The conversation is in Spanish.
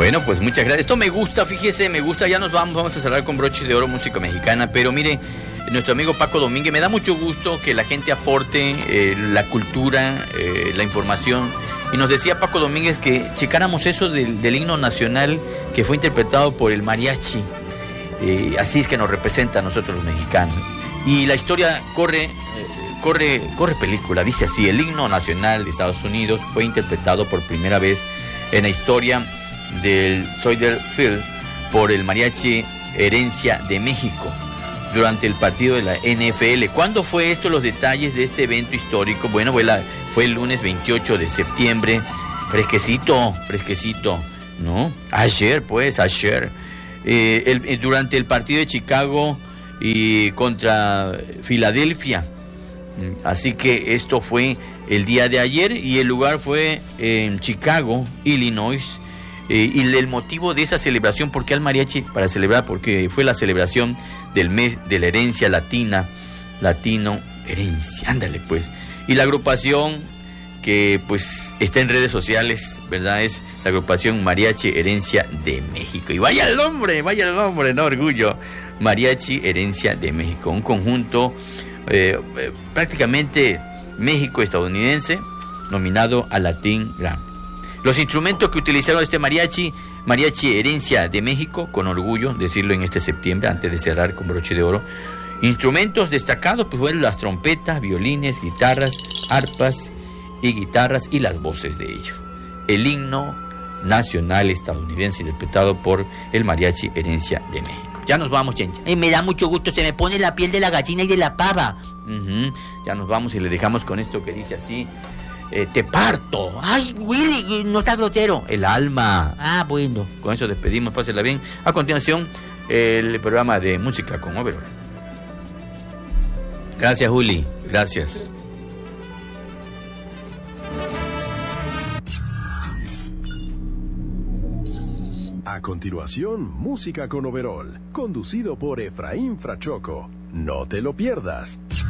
Bueno, pues muchas gracias. Esto me gusta, fíjese, me gusta. Ya nos vamos a cerrar con broche de oro, música mexicana. Pero mire, nuestro amigo Paco Domínguez, me da mucho gusto que la gente aporte la cultura, la información. Y nos decía Paco Domínguez que checáramos eso del himno nacional que fue interpretado por el mariachi. Así es que nos representa a nosotros los mexicanos. Y la historia corre película. Dice así: el himno nacional de Estados Unidos fue interpretado por primera vez en la historia del Soldier Field por el mariachi Herencia de México durante el partido de la NFL. ¿Cuándo fue esto? Los detalles de este evento histórico. Bueno, fue el lunes 28 de septiembre. Fresquecito, ¿no? Ayer. Durante el partido de Chicago y contra Filadelfia. Así que esto fue el día de ayer y el lugar fue en Chicago, Illinois. Y el motivo de esa celebración, ¿por qué al mariachi? Para celebrar, porque fue la celebración del mes de la herencia latino herencia, ándale pues. Y la agrupación que pues está en redes sociales, ¿verdad? Es la agrupación Mariachi Herencia de México. Y vaya el nombre, no, orgullo. Mariachi Herencia de México, un conjunto prácticamente México-estadounidense, nominado a Latin Grammy. Los instrumentos que utilizaron este mariachi Herencia de México, con orgullo decirlo en este septiembre, antes de cerrar con broche de oro. Instrumentos destacados, pues fueron las trompetas, violines, guitarras, arpas y guitarras y las voces de ellos. El himno nacional estadounidense interpretado por el mariachi Herencia de México. Ya nos vamos, Chencha. Me da mucho gusto, se me pone la piel de la gallina y de la pava. Ya nos vamos y le dejamos con esto que dice así: te parto. Ay, Willy, no está grosero. El alma. Ah, bueno. Con eso despedimos, pásela bien. A continuación, el programa de música con Overall. Gracias, Juli. Gracias. A continuación, música con Overall, conducido por Efraín Frachoco. No te lo pierdas.